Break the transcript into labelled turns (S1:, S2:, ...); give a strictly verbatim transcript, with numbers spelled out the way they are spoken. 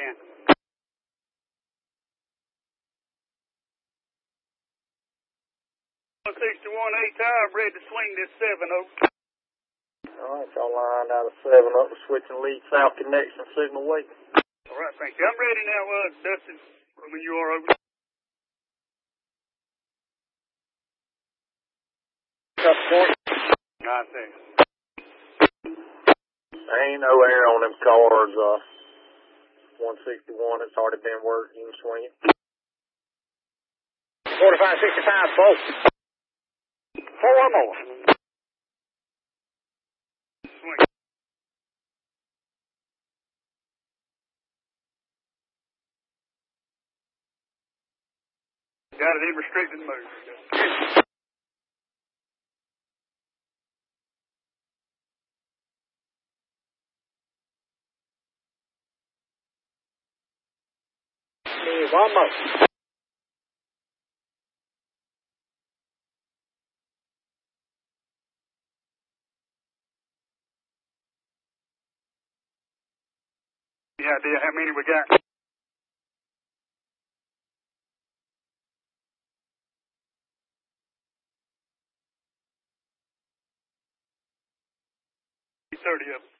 S1: ten. one sixty-one A time, ready to swing this seven oh.
S2: Alright, y'all lined out of seven up. We're switching lead south connection signal wait.
S1: Alright, thank you. I'm ready now, uh, Dustin, when you are over.
S2: Up point.
S1: Nine seconds.
S2: There ain't no air on them cars, uh, one sixty-one, it's already been worked, you can swing it.
S3: forty-five sixty-five, folks.
S1: Four more. Swing. Got it in restricted mode.
S3: One more.
S1: Any idea how many we got? thirty of them.